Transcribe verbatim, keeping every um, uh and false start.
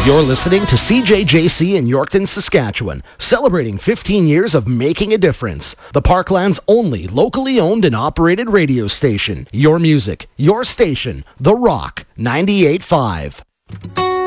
You're listening to C J J C in Yorkton, Saskatchewan, celebrating fifteen years of making a difference. The Parkland's only locally owned and operated radio station. Your music, your station, The Rock, ninety-eight point five.